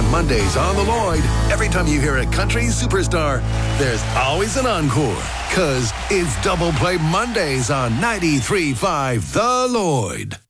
Mondays on The Lloyd. Every time you hear a country superstar, there's always an encore. Because it's Double Play Mondays on 93.5 The Lloyd.